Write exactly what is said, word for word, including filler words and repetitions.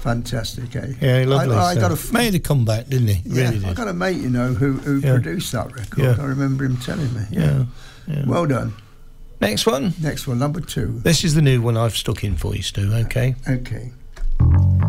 Fantastic, eh? Yeah, lovely. I, I so. got a f- made a comeback, didn't he? yeah, Really did. I got a mate, you know, who, who Yeah. produced that record. Yeah. I remember him telling me. Yeah. Yeah, yeah. Well done. Next one. Next one, number two. This is the new one I've stuck in for you, Stu. Okay. Okay.